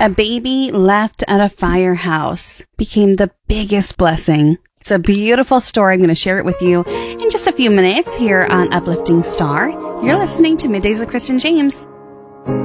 A baby left at a firehouse became the biggest blessing. It's a beautiful story. I'm going to share it with you in just a few minutes here on Uplifting Star. You're listening to Middays with Kristen James.